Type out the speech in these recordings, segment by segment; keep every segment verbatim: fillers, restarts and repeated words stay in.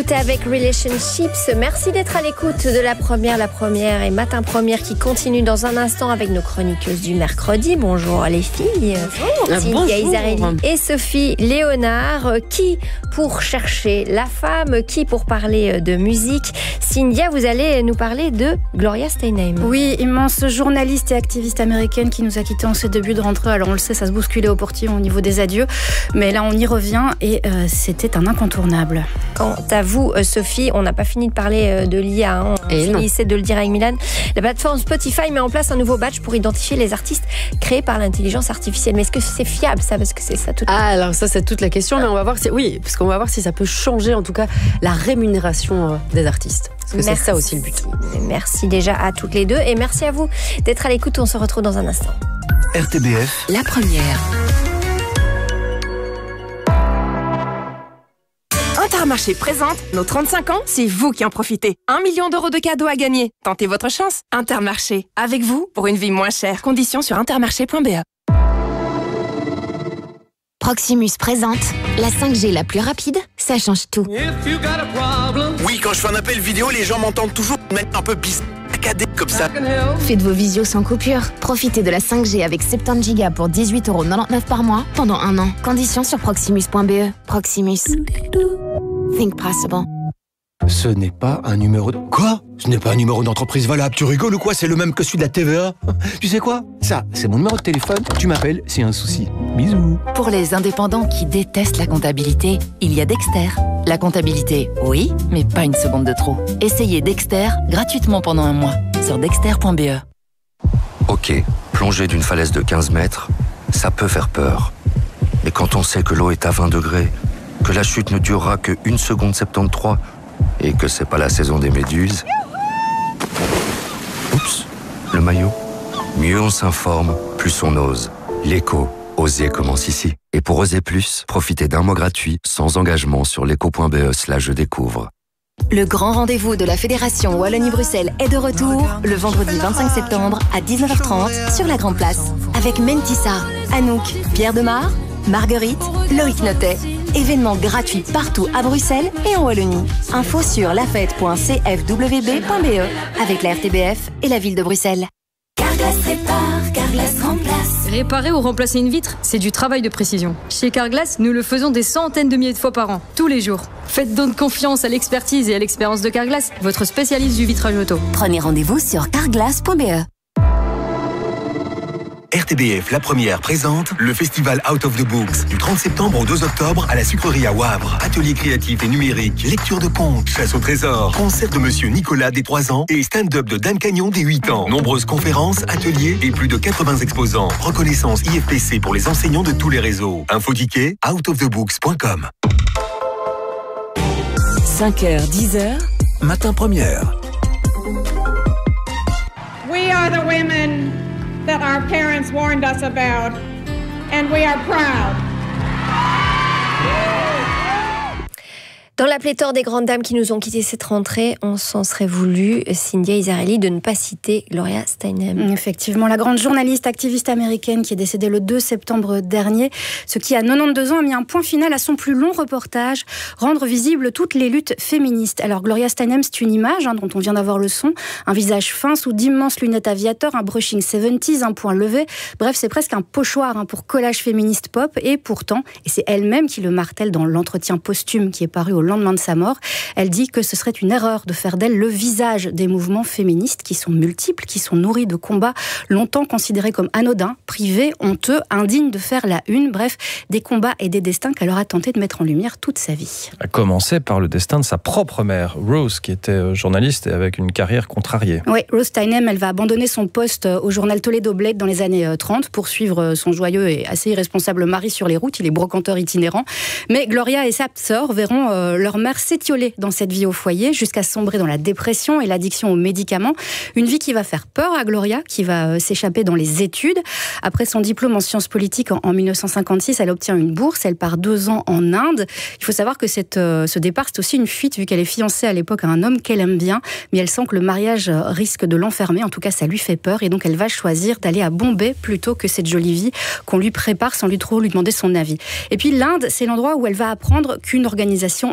Avec Relationships, merci d'être à l'écoute de la première, la première et Matin Première qui continue dans un instant avec nos chroniqueuses du mercredi. Bonjour les filles, bonjour. Cynthia Isarelli et Sophie Léonard. Qui pour chercher la femme, qui pour parler de musique. Cynthia, vous allez nous parler de Gloria Steinem. Oui, immense journaliste et activiste américaine qui nous a quittés en ce début de rentrée. Alors on le sait, ça se bousculait au portillon au niveau des adieux, mais là on y revient et euh, c'était un incontournable. Quant à vous, Sophie, on n'a pas fini de parler de l'I A, hein. On finissait de le dire avec Milan. La plateforme Spotify met en place un nouveau badge pour identifier les artistes créés par l'intelligence artificielle. Mais est-ce que c'est fiable ça? Parce que c'est ça tout. Ah, alors ça c'est toute la question, mais on va voir si oui, parce qu'on va voir si ça peut changer en tout cas la rémunération des artistes. Parce que merci. C'est ça aussi le but. Merci déjà à toutes les deux et merci à vous d'être à l'écoute. On se retrouve dans un instant. R T B F, la première. Intermarché présente nos trente-cinq ans, c'est vous qui en profitez. Un million d'euros de cadeaux à gagner. Tentez votre chance. Intermarché, avec vous pour une vie moins chère. Conditions sur intermarché point b e. Proximus présente la cinq G la plus rapide, ça change tout. Oui, quand je fais un appel vidéo, les gens m'entendent toujours mettre un peu bizarre. Comme ça. Faites vos visios sans coupure. Profitez de la cinq G avec soixante-dix gigas pour dix-huit euros quatre-vingt-dix-neuf par mois pendant un an. Conditions sur proximus point b e. Proximus. Think possible. Ce n'est pas un numéro de... Quoi? Ce n'est pas un numéro d'entreprise valable. Tu rigoles ou quoi? C'est le même que celui de la T V A. Tu sais quoi? Ça, c'est mon numéro de téléphone. Tu m'appelles s'il y a un souci. Bisous. Pour les indépendants qui détestent la comptabilité, il y a Dexter. La comptabilité, oui, mais pas une seconde de trop. Essayez Dexter gratuitement pendant un mois sur dexter point b e. Ok, plonger d'une falaise de quinze mètres, ça peut faire peur. Mais quand on sait que l'eau est à vingt degrés, que la chute ne durera que une seconde soixante-treize et que c'est pas la saison des méduses... Oups, le maillot. Mieux on s'informe, plus on ose. L'éco, oser commence ici. Et pour oser plus, profitez d'un mois gratuit, sans engagement sur l'éco point b e slash je découvre. Le grand rendez-vous de la Fédération Wallonie-Bruxelles est de retour le vendredi vingt-cinq septembre à dix-neuf heures trente sur la Grande Place. Avec Mentissa, Anouk, Pierre Demar, Marguerite, Loïc Notet. Événement gratuit partout à Bruxelles et en Wallonie. Info sur lafête point c f w b point b e avec la R T B F et la ville de Bruxelles. Carglass répare, Carglass remplace. Réparer ou remplacer une vitre, c'est du travail de précision. Chez Carglass, nous le faisons des centaines de milliers de fois par an, tous les jours. Faites donc confiance à l'expertise et à l'expérience de Carglass, votre spécialiste du vitrage auto. Prenez rendez-vous sur carglass point b e. R T B F, la première, présente le festival Out of the Books du trente septembre au deux octobre à la sucrerie à Wavre. Atelier créatif et numérique, lecture de contes, chasse au trésor, concert de monsieur Nicolas des trois ans et stand-up de Dan Cagnon des huit ans. Nombreuses conférences, ateliers et plus de quatre-vingts exposants. Reconnaissance I F P C pour les enseignants de tous les réseaux. Info ticket, out of the books point com. cinq heures, dix heures. Matin Première. We are the women that our parents warned us about, and we are proud. Dans la pléthore des grandes dames qui nous ont quitté cette rentrée, on s'en serait voulu, Cynthia Isarelli, de ne pas citer Gloria Steinem. Effectivement, la grande journaliste activiste américaine qui est décédée le deux septembre dernier, ce qui, à quatre-vingt-douze ans, a mis un point final à son plus long reportage, rendre visibles toutes les luttes féministes. Alors, Gloria Steinem, c'est une image hein, dont on vient d'avoir le son, un visage fin sous d'immenses lunettes aviateurs, un brushing soixante-dix, un poing levé. Bref, c'est presque un pochoir hein, pour collage féministe pop. Et pourtant, et c'est elle-même qui le martèle dans l'entretien posthume qui est paru au lendemain de sa mort, elle dit que ce serait une erreur de faire d'elle le visage des mouvements féministes qui sont multiples, qui sont nourris de combats longtemps considérés comme anodins, privés, honteux, indignes de faire la une, bref, des combats et des destins qu'elle aura tenté de mettre en lumière toute sa vie. A commencé par le destin de sa propre mère, Rose, qui était journaliste et avec une carrière contrariée. Oui, Rose Steinem, elle va abandonner son poste au journal Toledo Blade dans les années trente pour suivre son joyeux et assez irresponsable mari sur les routes, il est brocanteur itinérant, mais Gloria et sa sœur verront euh, leur mère s'étioler dans cette vie au foyer jusqu'à sombrer dans la dépression et l'addiction aux médicaments. Une vie qui va faire peur à Gloria, qui va s'échapper dans les études. Après son diplôme en sciences politiques en dix-neuf cent cinquante-six, elle obtient une bourse. Elle part deux ans en Inde. Il faut savoir que cette, euh, ce départ, c'est aussi une fuite vu qu'elle est fiancée à l'époque à un homme qu'elle aime bien. Mais elle sent que le mariage risque de l'enfermer. En tout cas, ça lui fait peur. Et donc, elle va choisir d'aller à Bombay plutôt que cette jolie vie qu'on lui prépare sans lui trop lui demander son avis. Et puis, l'Inde, c'est l'endroit où elle va apprendre qu'une organisation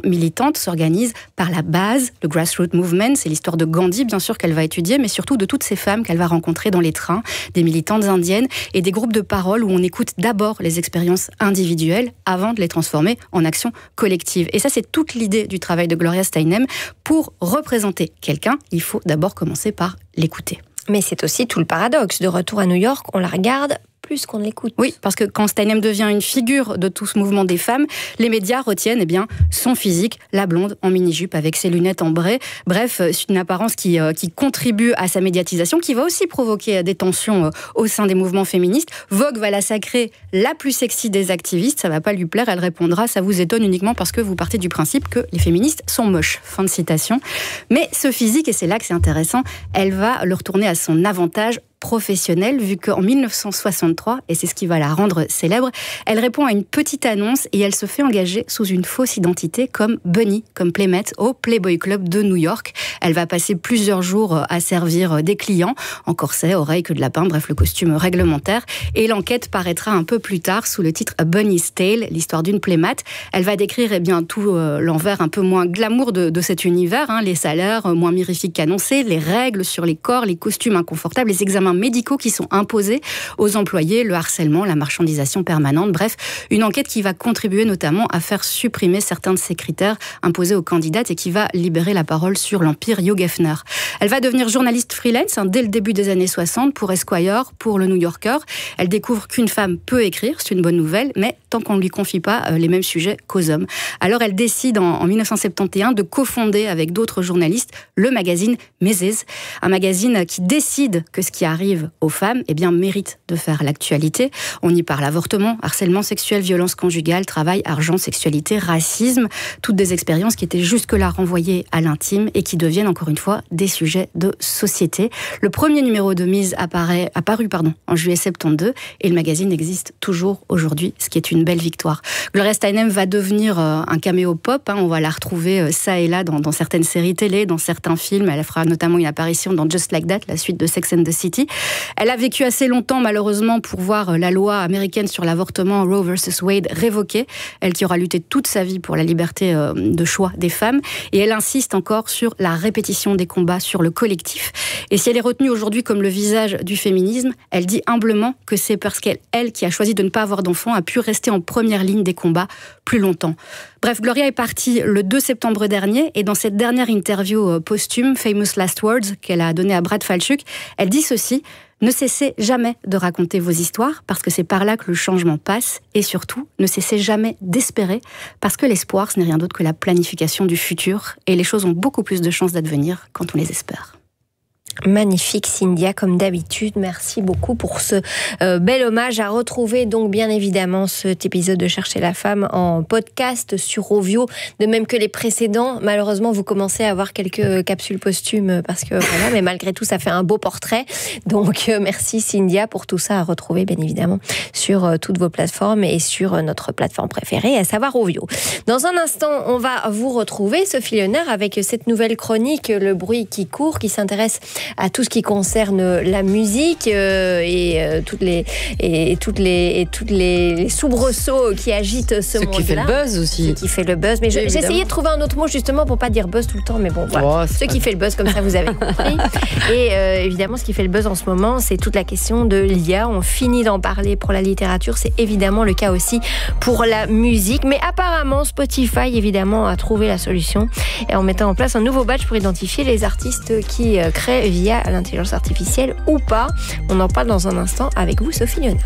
militantes s'organisent par la base, le grassroots movement. C'est l'histoire de Gandhi, bien sûr, qu'elle va étudier, mais surtout de toutes ces femmes qu'elle va rencontrer dans les trains, des militantes indiennes et des groupes de parole où on écoute d'abord les expériences individuelles avant de les transformer en actions collectives. Et ça, c'est toute l'idée du travail de Gloria Steinem. Pour représenter quelqu'un, il faut d'abord commencer par l'écouter. Mais c'est aussi tout le paradoxe. De retour à New York, on la regarde plus qu'on l'écoute. Oui, parce que quand Steinem devient une figure de tout ce mouvement des femmes, les médias retiennent eh bien, son physique, la blonde en mini-jupe avec ses lunettes ambrées. Bref, c'est une apparence qui, euh, qui contribue à sa médiatisation, qui va aussi provoquer des tensions euh, au sein des mouvements féministes. Vogue va la sacrer la plus sexy des activistes. Ça ne va pas lui plaire, elle répondra « ça vous étonne uniquement parce que vous partez du principe que les féministes sont moches ». Fin de citation. Mais ce physique, et c'est là que c'est intéressant, elle va le retourner à son avantage professionnelle, vu qu'en mille neuf cent soixante-trois, et c'est ce qui va la rendre célèbre, elle répond à une petite annonce et elle se fait engager sous une fausse identité comme Bunny, comme playmate au Playboy Club de New York. Elle va passer plusieurs jours à servir des clients en corset, oreilles, queue de lapin, bref, le costume réglementaire. Et l'enquête paraîtra un peu plus tard sous le titre A Bunny's Tale, l'histoire d'une playmate. Elle va décrire eh bien, tout euh, l'envers un peu moins glamour de, de cet univers, hein, les salaires euh, moins mirifiques qu'annoncés, les règles sur les corps, les costumes inconfortables, les examens médicaux qui sont imposés aux employés, le harcèlement, la marchandisation permanente, bref, une enquête qui va contribuer notamment à faire supprimer certains de ces critères imposés aux candidates et qui va libérer la parole sur l'empire Hugh Hefner. Elle va devenir journaliste freelance hein, dès le début des années soixante pour Esquire, pour le New Yorker. Elle découvre qu'une femme peut écrire, c'est une bonne nouvelle, mais tant qu'on ne lui confie pas euh, les mêmes sujets qu'aux hommes. Alors elle décide en, en mille neuf cent soixante et onze de cofonder avec d'autres journalistes le magazine Missus, un magazine qui décide que ce qui arrive aux femmes, eh bien, mérite de faire l'actualité. On y parle avortement, harcèlement sexuel, violence conjugale, travail, argent, sexualité, racisme, toutes des expériences qui étaient jusque-là renvoyées à l'intime et qui deviennent encore une fois des sujets de société. Le premier numéro de Mise apparaît, apparu pardon, en juillet soixante-douze et le magazine existe toujours aujourd'hui, ce qui est une belle victoire. Gloria Steinem va devenir euh, un caméo pop, hein, on va la retrouver euh, ça et là dans, dans certaines séries télé, dans certains films. Elle fera notamment une apparition dans Just Like That, la suite de Sex and the City. Elle a vécu assez longtemps, malheureusement, pour voir la loi américaine sur l'avortement Roe versus Wade révoquée. Elle qui aura lutté toute sa vie pour la liberté de choix des femmes. Et elle insiste encore sur la répétition des combats, sur le collectif. Et si elle est retenue aujourd'hui comme le visage du féminisme, elle dit humblement que c'est parce qu'elle, elle qui a choisi de ne pas avoir d'enfant, a pu rester en première ligne des combats plus longtemps. Bref, Gloria est partie le deux septembre dernier et dans cette dernière interview posthume, Famous Last Words, qu'elle a donnée à Brad Falchuk, elle dit ceci: ne cessez jamais de raconter vos histoires parce que c'est par là que le changement passe et surtout, ne cessez jamais d'espérer parce que l'espoir, ce n'est rien d'autre que la planification du futur et les choses ont beaucoup plus de chances d'advenir quand on les espère. Magnifique Cynthia, comme d'habitude. Merci beaucoup pour ce euh, bel hommage. À retrouver donc bien évidemment cet épisode de Chercher la femme en podcast sur Rovio, de même que les précédents. Malheureusement, vous commencez à avoir quelques capsules posthumes parce que voilà, mais malgré tout, ça fait un beau portrait. Donc euh, merci Cynthia pour tout ça, à retrouver bien évidemment sur euh, toutes vos plateformes et sur euh, notre plateforme préférée, à savoir Rovio. Dans un instant, on va vous retrouver, Sophie Léonard, avec cette nouvelle chronique Le bruit qui court, qui s'intéresse à tout ce qui concerne la musique euh, et, euh, toutes les, et toutes les, et toutes les, les soubresauts qui agitent ce, ce monde-là. Ce qui fait le buzz aussi. Ce qui fait le buzz. Mais je, j'ai essayé de trouver un autre mot justement pour pas dire buzz tout le temps, mais bon, voilà. Oh, ce qui fait le buzz, comme ça vous avez compris. Et euh, évidemment, ce qui fait le buzz en ce moment, c'est toute la question de l'I A. On finit d'en parler pour la littérature, c'est évidemment le cas aussi pour la musique. Mais apparemment, Spotify, évidemment, a trouvé la solution et en mettant en place un nouveau badge pour identifier les artistes qui euh, créent via l'intelligence artificielle ou pas. On en parle dans un instant avec vous, Sophie Léonard.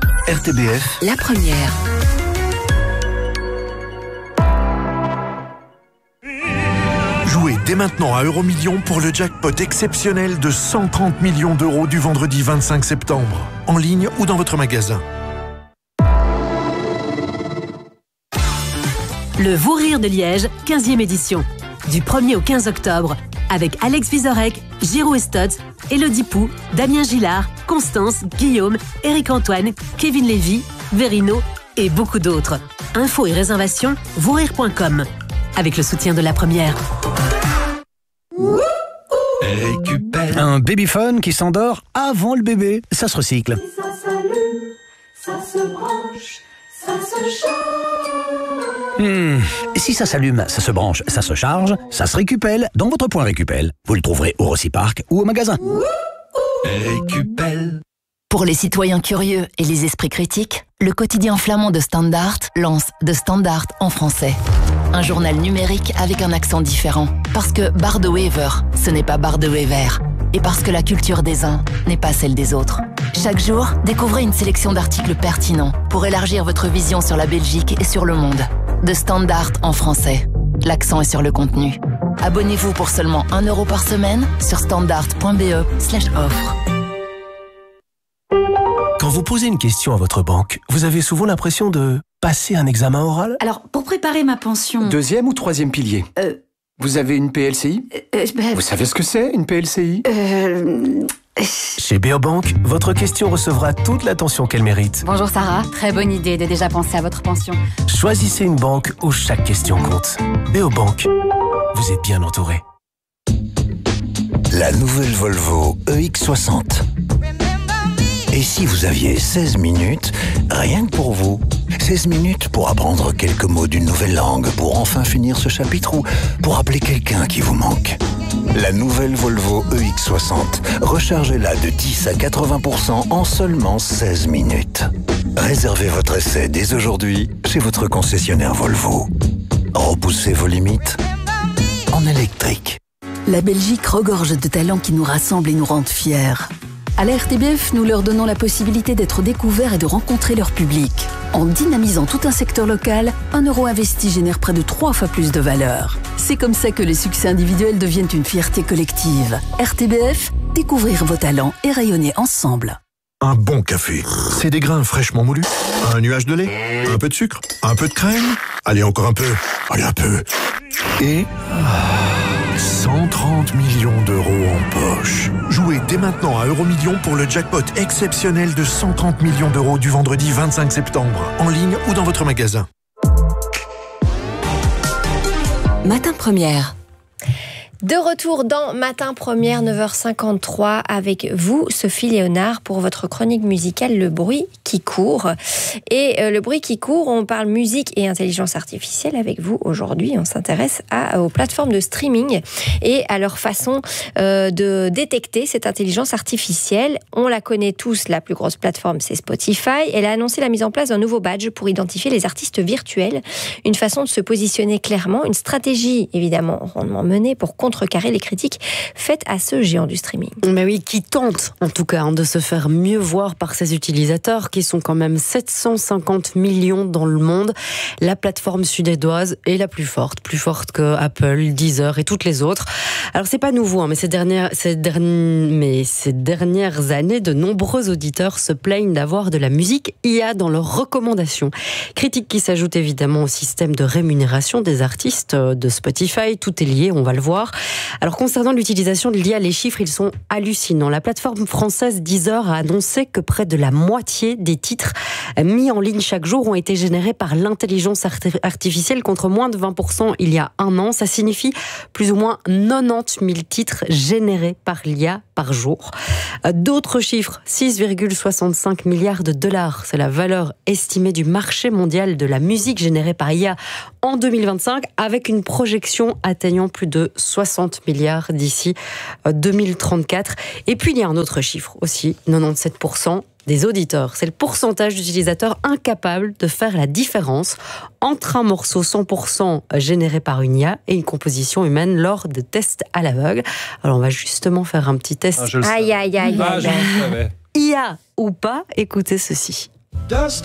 R T B F, la première. Jouez dès maintenant à Euromillions pour le jackpot exceptionnel de cent trente millions d'euros du vendredi vingt-cinq septembre, en ligne ou dans votre magasin. Le Vous Rire de Liège, quinzième édition. Du premier au quinze octobre, avec Alex Vizorek, Giro Estot, Élodie Pou, Damien Gillard, Constance, Guillaume, Éric-Antoine, Kevin Lévy, Verino et beaucoup d'autres. Infos et réservations, vourire point com. Avec le soutien de la première. Un babyphone qui s'endort avant le bébé, ça se recycle. Ça s'allume, ça se branche, Ça se charge. Hmm. Si ça s'allume, ça se branche, ça se charge, ça se récupelle dans votre point Récupel. Vous le trouverez au Rossi Park ou au magasin. Récupel. Pour les citoyens curieux et les esprits critiques, le quotidien flamand de Standaard lance De Standaard en français. Un journal numérique avec un accent différent. Parce que Bar de Wever, ce n'est pas Bar de Wever. Et parce que la culture des uns n'est pas celle des autres. Chaque jour, découvrez une sélection d'articles pertinents pour élargir votre vision sur la Belgique et sur le monde. De Standaard en français. L'accent est sur le contenu. Abonnez-vous pour seulement un euro par semaine sur standard.be slash offre. Quand vous posez une question à votre banque, vous avez souvent l'impression de passer un examen oral ? Alors, pour préparer ma pension... Deuxième ou troisième pilier Euh... Vous avez une P L C I euh, ben... Vous savez ce que c'est, une P L C I Euh... Chez Beobank, votre question recevra toute l'attention qu'elle mérite. Bonjour Sarah, très bonne idée de déjà penser à votre pension. Choisissez une banque où chaque question compte. Beobank, vous êtes bien entouré. La nouvelle Volvo E X soixante. Et si vous aviez seize minutes, rien que pour vous, seize minutes pour apprendre quelques mots d'une nouvelle langue, pour enfin finir ce chapitre ou pour appeler quelqu'un qui vous manque. La nouvelle Volvo E X soixante, rechargez-la de dix à quatre-vingts pour cent en seulement seize minutes. Réservez votre essai dès aujourd'hui chez votre concessionnaire Volvo. Repoussez vos limites en électrique. La Belgique regorge de talents qui nous rassemblent et nous rendent fiers. À la R T B F, nous leur donnons la possibilité d'être découverts et de rencontrer leur public. En dynamisant tout un secteur local, un euro investi génère près de trois fois plus de valeur. C'est comme ça que les succès individuels deviennent une fierté collective. R T B F, découvrir vos talents et rayonner ensemble. Un bon café, c'est des grains fraîchement moulus, un nuage de lait, un peu de sucre, un peu de crème, allez encore un peu, allez un peu, et cent trente millions d'euros en poche. Jouez dès maintenant à Euromillions pour le jackpot exceptionnel de cent trente millions d'euros du vendredi vingt-cinq septembre, en ligne ou dans votre magasin. Matin Première. De retour dans Matin Première, neuf heures cinquante-trois, avec vous, Sophie Léonard, pour votre chronique musicale Le bruit qui court. Et euh, le bruit qui court, on parle musique et intelligence artificielle avec vous aujourd'hui. On s'intéresse à, aux plateformes de streaming et à leur façon euh, de détecter cette intelligence artificielle. On la connaît tous, la plus grosse plateforme, c'est Spotify. Elle a annoncé la mise en place d'un nouveau badge pour identifier les artistes virtuels. Une façon de se positionner clairement, une stratégie évidemment rondement menée pour contrecarrer les critiques faites à ce géant du streaming. Mais oui, qui tente en tout cas hein, de se faire mieux voir par ses utilisateurs, qui sont quand même sept cent cinquante millions dans le monde. La plateforme suédoise est la plus forte, plus forte que Apple, Deezer et toutes les autres. Alors c'est pas nouveau, hein, mais, ces dernières, ces dernières, mais ces dernières années, de nombreux auditeurs se plaignent d'avoir de la musique I A dans leurs recommandations. Critiques qui s'ajoutent évidemment au système de rémunération des artistes de Spotify. Tout est lié, on va le voir. Alors concernant l'utilisation de l'I A, les chiffres, ils sont hallucinants. La plateforme française Deezer a annoncé que près de la moitié des titres mis en ligne chaque jour ont été générés par l'intelligence artificielle, contre moins de vingt pour cent il y a un an. Ça signifie plus ou moins quatre-vingt-dix mille titres générés par l'I A par jour. D'autres chiffres, six virgule soixante-cinq milliards de dollars, c'est la valeur estimée du marché mondial de la musique générée par I A en deux mille vingt-cinq, avec une projection atteignant plus de soixante milliards d'ici deux mille trente-quatre. Et puis il y a un autre chiffre aussi, quatre-vingt-dix-sept pour cent des auditeurs. C'est le pourcentage d'utilisateurs incapables de faire la différence entre un morceau cent pour cent généré par une I A et une composition humaine lors de tests à l'aveugle. Alors on va justement faire un petit test. Ah, aïe, aïe, aïe, aïe. I A ou pas, écoutez ceci.